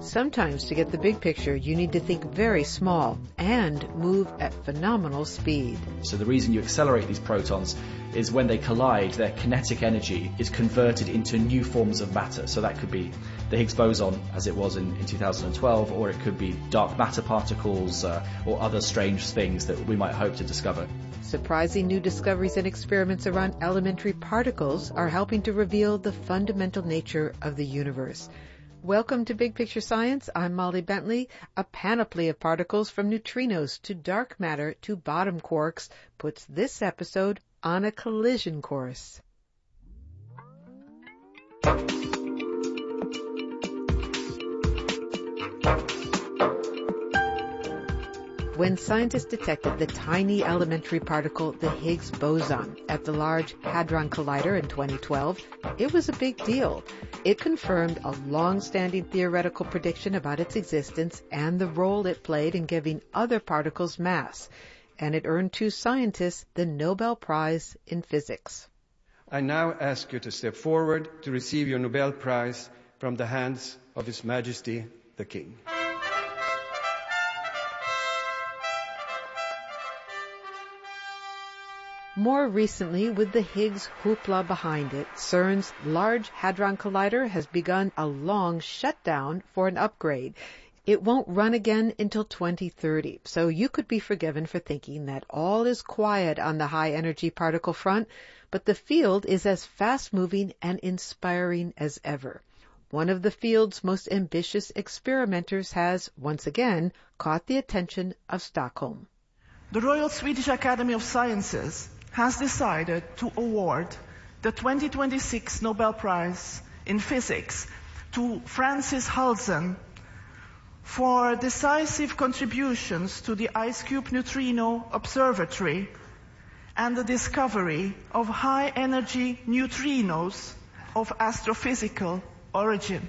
Sometimes to get the big picture, you need to think very small and move at phenomenal speed. So the reason you accelerate these protons is when they collide, their kinetic energy is converted into new forms of matter. So that could be the Higgs boson, as it was in 2012, or it could be dark matter particles or other strange things that we might hope to discover. Surprising new discoveries and experiments around elementary particles are helping to reveal the fundamental nature of the universe. Welcome to Big Picture Science. I'm Molly Bentley. A panoply of particles from neutrinos to dark matter to bottom quarks puts this episode on a collision course. When scientists detected the tiny elementary particle, the Higgs boson, at the Large Hadron Collider in 2012, it was a big deal. It confirmed a long-standing theoretical prediction about its existence and the role it played in giving other particles mass. And it earned two scientists the Nobel Prize in Physics. I now ask you to step forward to receive your Nobel Prize from the hands of His Majesty the King. More recently, with the Higgs hoopla behind it, CERN's Large Hadron Collider has begun a long shutdown for an upgrade. It won't run again until 2030, so you could be forgiven for thinking that all is quiet on the high-energy particle front, but the field is as fast-moving and inspiring as ever. One of the field's most ambitious experimenters has, once again, caught the attention of Stockholm. The Royal Swedish Academy of Sciences has decided to award the 2026 Nobel Prize in Physics to Francis Halsen for decisive contributions to the IceCube Neutrino Observatory and the discovery of high-energy neutrinos of astrophysical origin.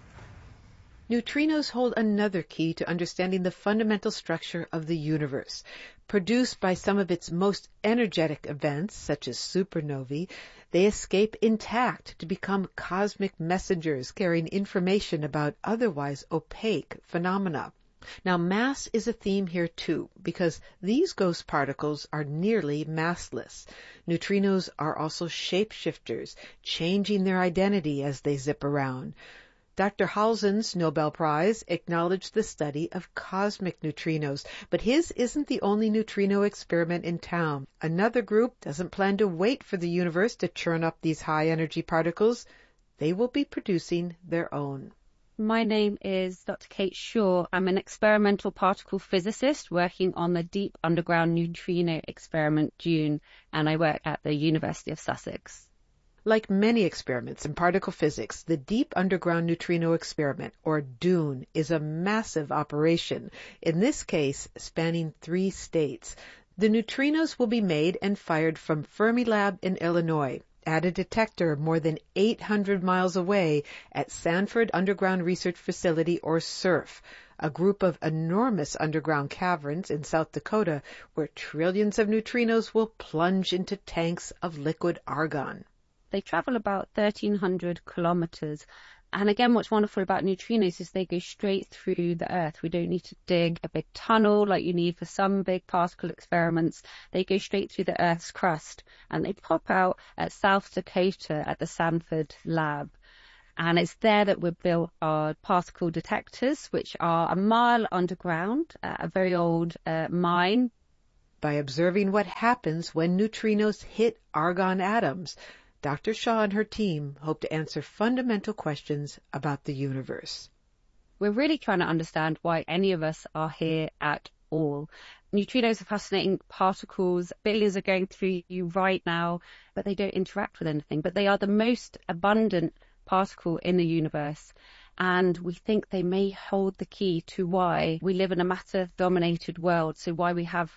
Neutrinos hold another key to understanding the fundamental structure of the universe. Produced by some of its most energetic events, such as supernovae, they escape intact to become cosmic messengers carrying information about otherwise opaque phenomena. Now, mass is a theme here too, because these ghost particles are nearly massless. Neutrinos are also shapeshifters, changing their identity as they zip around. Dr. Halsen's Nobel Prize acknowledged the study of cosmic neutrinos, but his isn't the only neutrino experiment in town. Another group doesn't plan to wait for the universe to churn up these high-energy particles. They will be producing their own. My name is Dr. Kate Shaw. I'm an experimental particle physicist working on the Deep Underground Neutrino Experiment, DUNE, and I work at the University of Sussex. Like many experiments in particle physics, the Deep Underground Neutrino Experiment, or DUNE, is a massive operation, in this case spanning 3 states. The neutrinos will be made and fired from Fermilab in Illinois, at a detector more than 800 miles away at Sanford Underground Research Facility, or SURF, a group of enormous underground caverns in South Dakota where trillions of neutrinos will plunge into tanks of liquid argon. They travel about 1,300 kilometers. And again, what's wonderful about neutrinos is they go straight through the Earth. We don't need to dig a big tunnel like you need for some big particle experiments. They go straight through the Earth's crust, and they pop out at South Dakota at the Sanford lab. And it's there that we built our particle detectors, which are a mile underground, a very old mine. By observing what happens when neutrinos hit argon atoms, Dr. Shaw and her team hope to answer fundamental questions about the universe. We're really trying to understand why any of us are here at all. Neutrinos are fascinating particles. Billions are going through you right now, but they don't interact with anything. But they are the most abundant particle in the universe. And we think they may hold the key to why we live in a matter-dominated world. So why we have,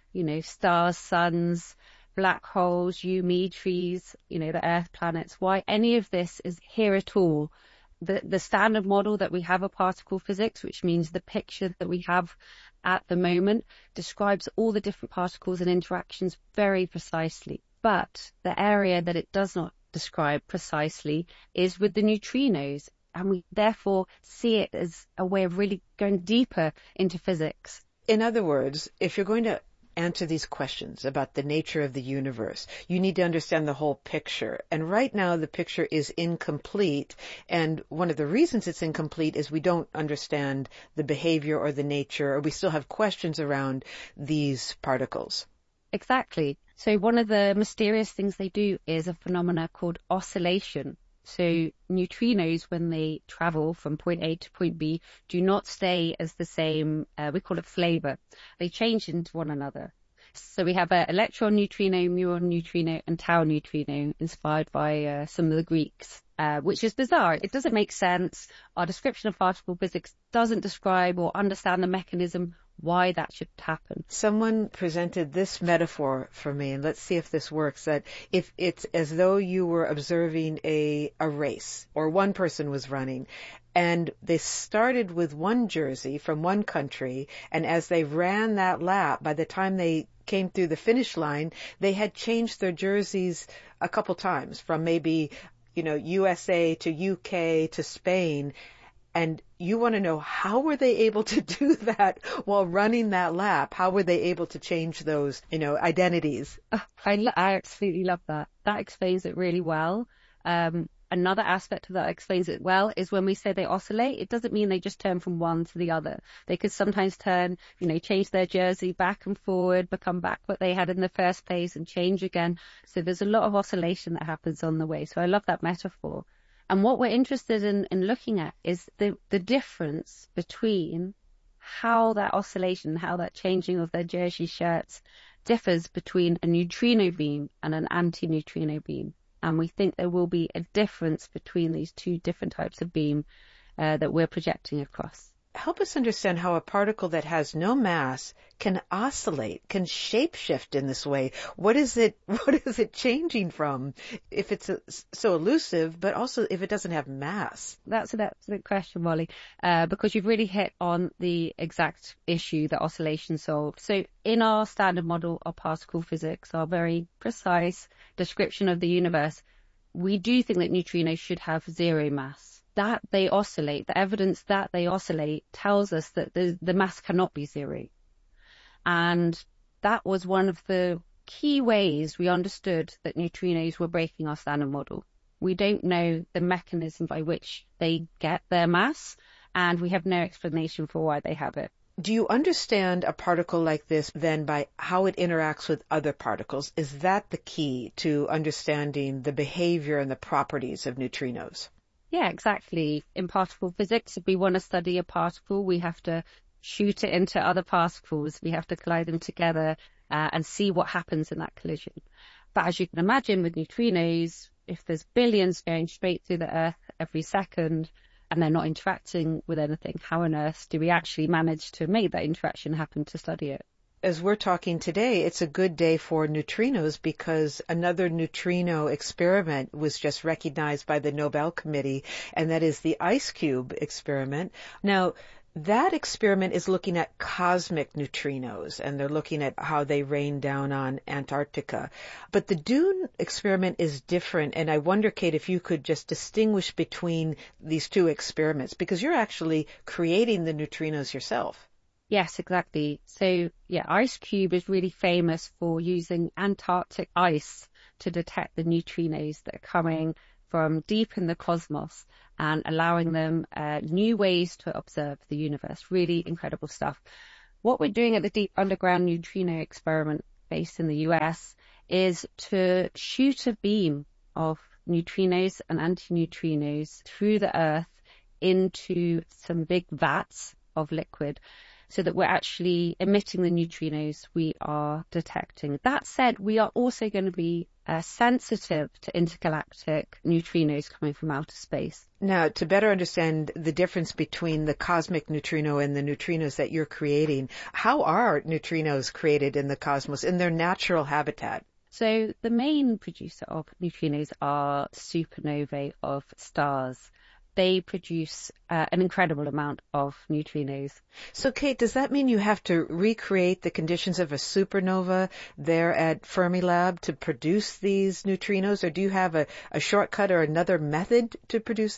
stars, suns, black holes, me trees, the Earth planets, why any of this is here at all. The standard model that we have of particle physics, which means the picture that we have at the moment, describes all the different particles and interactions very precisely. But the area that it does not describe precisely is with the neutrinos. and we therefore see it as a way of really going deeper into physics. In other words, if you're going to answer these questions about the nature of the universe, you need to understand the whole picture. And right now the picture is incomplete. And one of the reasons it's incomplete is we don't understand the behavior or the nature, or we still have questions around these particles. Exactly. So one of the mysterious things they do is a phenomena called oscillation. So neutrinos, when they travel from point A to point B, do not stay as the same, we call it flavor. They change into one another. So we have an electron neutrino, muon neutrino, and tau neutrino, inspired by some of the Greeks, which is bizarre. It doesn't make sense. Our description of particle physics doesn't describe or understand the mechanism why that should happen. Someone presented this metaphor for me, and let's see if this works, that if it's as though you were observing a race, or one person was running, and they started with one jersey from one country, and as they ran that lap, by the time they came through the finish line, they had changed their jerseys a couple times, from maybe, USA to UK to Spain. And you want to know, how were they able to do that while running that lap? How were they able to change those, identities? I absolutely love that. That explains it really well. Another aspect of that explains it well is when we say they oscillate, it doesn't mean they just turn from one to the other. They could sometimes turn, change their jersey back and forward, become back what they had in the first place and change again. So there's a lot of oscillation that happens on the way. So I love that metaphor. And what we're interested in looking at is the difference between how that oscillation, how that changing of their jersey shirts differs between a neutrino beam and an anti-neutrino beam. And we think there will be a difference between these two different types of beam that we're projecting across. Help us understand how a particle that has no mass can oscillate, can shapeshift in this way. What is it changing from, if it's so elusive, but also if it doesn't have mass? That's an excellent question, Molly, because you've really hit on the exact issue that oscillation solved. So in our standard model of particle physics, our very precise description of the universe, we do think that neutrinos should have zero mass. That they oscillate, the evidence that they oscillate tells us that the mass cannot be zero. And that was one of the key ways we understood that neutrinos were breaking our standard model. We don't know the mechanism by which they get their mass, and we have no explanation for why they have it. Do you understand a particle like this then by how it interacts with other particles? Is that the key to understanding the behavior and the properties of neutrinos? Yeah, exactly. In particle physics, if we want to study a particle, we have to shoot it into other particles. We have to collide them together and see what happens in that collision. But as you can imagine with neutrinos, if there's billions going straight through the Earth every second and they're not interacting with anything, how on earth do we actually manage to make that interaction happen to study it? As we're talking today, it's a good day for neutrinos because another neutrino experiment was just recognized by the Nobel Committee, and that is the IceCube experiment. Now, that experiment is looking at cosmic neutrinos, and they're looking at how they rain down on Antarctica. But the Dune experiment is different, and I wonder, Kate, if you could just distinguish between these two experiments, because you're actually creating the neutrinos yourself. Yes, exactly. So, IceCube is really famous for using Antarctic ice to detect the neutrinos that are coming from deep in the cosmos and allowing them new ways to observe the universe. Really incredible stuff. What we're doing at the Deep Underground Neutrino Experiment based in the US is to shoot a beam of neutrinos and antineutrinos through the Earth into some big vats of liquid, so that we're actually emitting the neutrinos we are detecting. That said, we are also going to be sensitive to intergalactic neutrinos coming from outer space. Now, to better understand the difference between the cosmic neutrino and the neutrinos that you're creating, how are neutrinos created in the cosmos in their natural habitat? So the main producer of neutrinos are supernovae of stars. They produce an incredible amount of neutrinos. So, Kate, does that mean you have to recreate the conditions of a supernova there at Fermilab to produce these neutrinos, or do you have a shortcut or another method to produce them?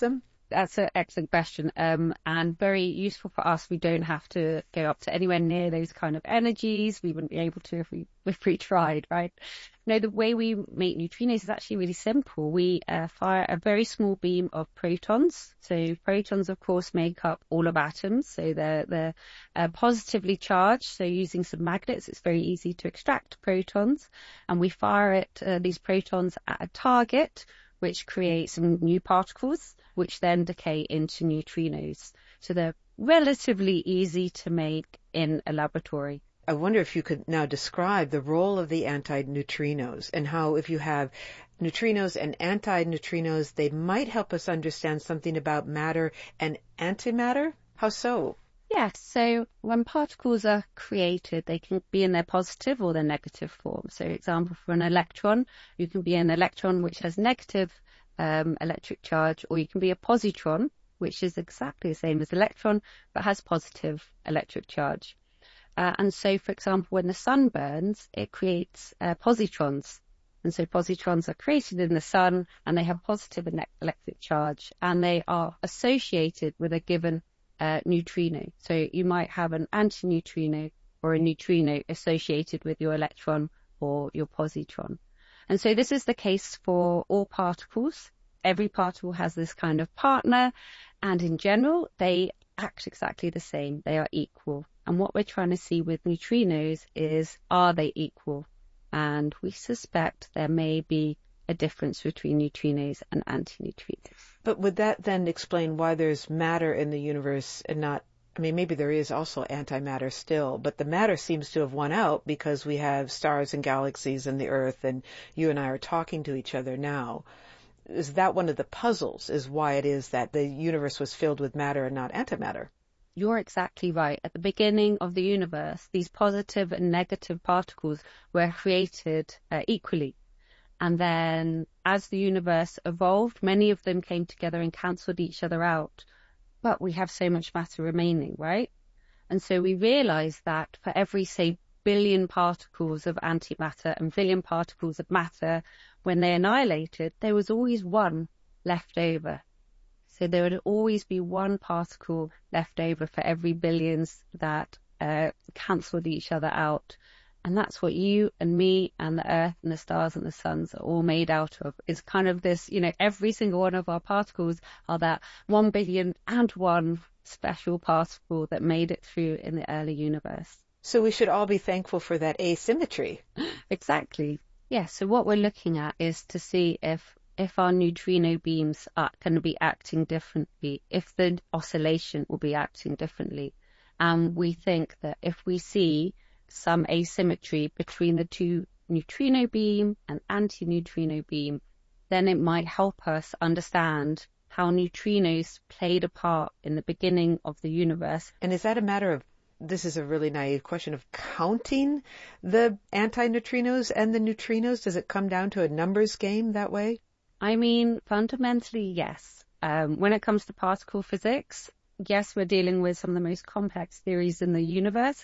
That's an excellent question, and very useful for us. We don't have to go up to anywhere near those kind of energies. We wouldn't be able to if we tried, right? No, the way we make neutrinos is actually really simple. We fire a very small beam of protons. So protons, of course, make up all of atoms. So they're positively charged. So using some magnets, it's very easy to extract protons. And we fire these protons at a target, which creates some new particles, which then decay into neutrinos. So they're relatively easy to make in a laboratory. I wonder if you could now describe the role of the antineutrinos and how, if you have neutrinos and antineutrinos, they might help us understand something about matter and antimatter. How so? Yes, so when particles are created, they can be in their positive or their negative form. So, example, for an electron, you can be an electron which has negative electric charge, or you can be a positron, which is exactly the same as electron, but has positive electric charge. And so, for example, when the sun burns, it creates positrons. And so positrons are created in the sun, and they have positive electric charge, and they are associated with a given neutrino. So you might have an antineutrino or a neutrino associated with your electron or your positron. And so this is the case for all particles. Every particle has this kind of partner, and in general, they act exactly the same. They are equal. And what we're trying to see with neutrinos is, are they equal? And we suspect there may be a difference between neutrinos and antineutrinos. But would that then explain why there's matter in the universe and not, I mean, maybe there is also antimatter still, but the matter seems to have won out because we have stars and galaxies and the Earth, and you and I are talking to each other now. Is that one of the puzzles, is why it is that the universe was filled with matter and not antimatter? You're exactly right. At the beginning of the universe, these positive and negative particles were created equally. And then as the universe evolved, many of them came together and cancelled each other out. But we have so much matter remaining, right? And so we realized that for every, say, billion particles of antimatter and billion particles of matter, when they annihilated, there was always one left over. So there would always be one particle left over for every billions that cancelled each other out. And that's what you and me and the Earth and the stars and the suns are all made out of. It's kind of this, every single one of our particles are that 1 billion and one special particle that made it through in the early universe. So we should all be thankful for that asymmetry. Exactly. Yeah, so what we're looking at is to see if our neutrino beams are going to be acting differently, if the oscillation will be acting differently. And we think that if we see some asymmetry between the two neutrino beam and antineutrino beam, then it might help us understand how neutrinos played a part in the beginning of the universe. And is that a matter of, this is a really naive question, of counting the antineutrinos and the neutrinos? Does it come down to a numbers game that way? I mean, fundamentally, yes. When it comes to particle physics, yes, we're dealing with some of the most complex theories in the universe.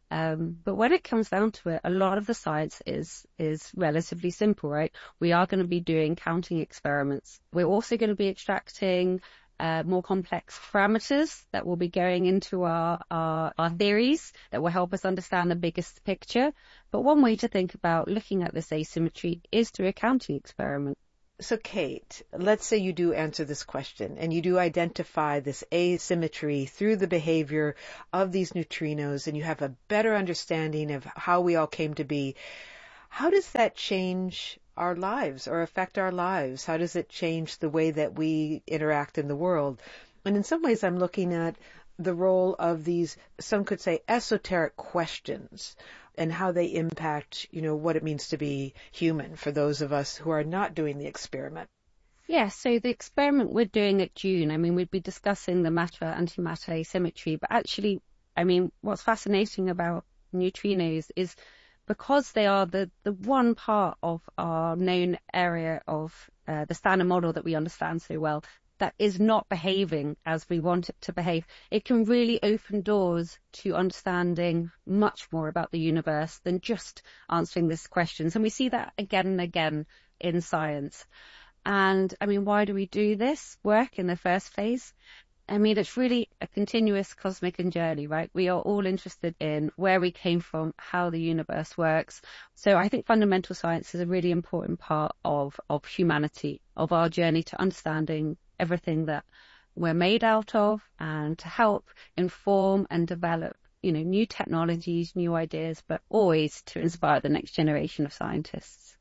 But when it comes down to it, a lot of the science is relatively simple, right? We are going to be doing counting experiments. We're also going to be extracting more complex parameters that will be going into our theories that will help us understand the biggest picture. But one way to think about looking at this asymmetry is through a counting experiment. So, Kate, let's say you do answer this question and you do identify this asymmetry through the behavior of these neutrinos, and you have a better understanding of how we all came to be. How does that change our lives or affect our lives? How does it change the way that we interact in the world? And in some ways, I'm looking at the role of these, some could say, esoteric questions, and how they impact, what it means to be human for those of us who are not doing the experiment. Yeah, so the experiment we're doing at June, we'd be discussing the matter-antimatter asymmetry, but actually, what's fascinating about neutrinos is because they are the one part of our known area of the standard model that we understand so well, that is not behaving as we want it to behave, it can really open doors to understanding much more about the universe than just answering these questions. And we see that again and again in science. And I mean, why do we do this work in the first phase? I mean, it's really a continuous cosmic journey, right? We are all interested in where we came from, how the universe works. So I think fundamental science is a really important part of humanity, of our journey to understanding everything that we're made out of, and to help inform and develop, new technologies, new ideas, but always to inspire the next generation of scientists.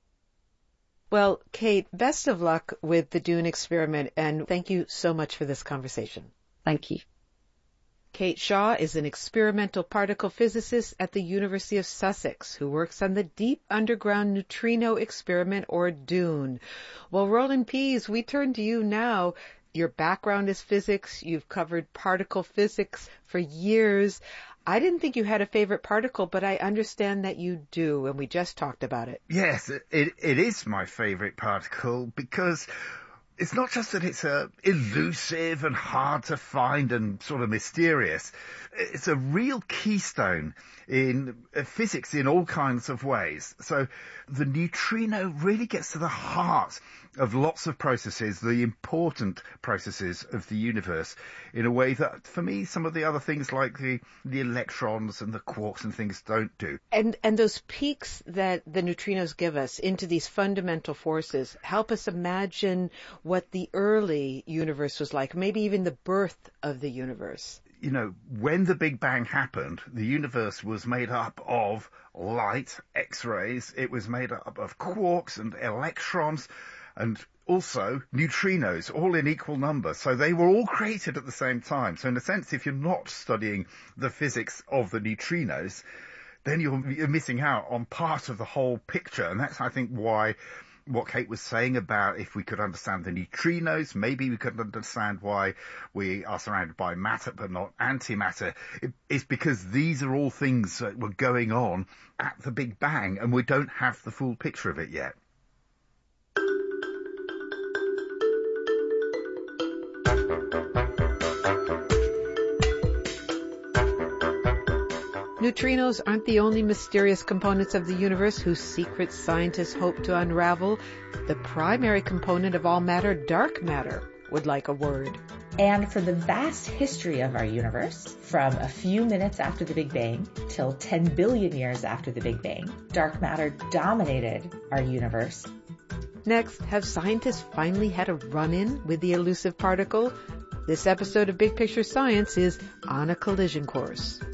Well, Kate, best of luck with the Dune experiment, and thank you so much for this conversation. Thank you. Kate Shaw is an experimental particle physicist at the University of Sussex who works on the Deep Underground Neutrino Experiment, or DUNE. Well, Roland Pease, we turn to you now. Your background is physics. You've covered particle physics for years. I didn't think you had a favorite particle, but I understand that you do, and we just talked about it. Yes, it is my favorite particle because it's not just that it's elusive and hard to find and sort of mysterious. It's a real keystone in physics in all kinds of ways. So the neutrino really gets to the heart of lots of processes, the important processes of the universe, in a way that, for me, some of the other things like the electrons and the quarks and things don't do. And those peaks that the neutrinos give us into these fundamental forces help us imagine what the early universe was like, maybe even the birth of the universe. When the Big Bang happened, the universe was made up of light, X-rays. It was made up of quarks and electrons and also neutrinos, all in equal numbers. So they were all created at the same time. So in a sense, if you're not studying the physics of the neutrinos, then you're missing out on part of the whole picture. And that's, I think, why what Kate was saying about if we could understand the neutrinos, maybe we could understand why we are surrounded by matter but not antimatter. It's because these are all things that were going on at the Big Bang, and we don't have the full picture of it yet. Neutrinos aren't the only mysterious components of the universe whose secrets scientists hope to unravel. The primary component of all matter, dark matter, would like a word. And for the vast history of our universe, from a few minutes after the Big Bang till 10 billion years after the Big Bang, dark matter dominated our universe. Next, have scientists finally had a run-in with the elusive particle? This episode of Big Picture Science is on a collision course.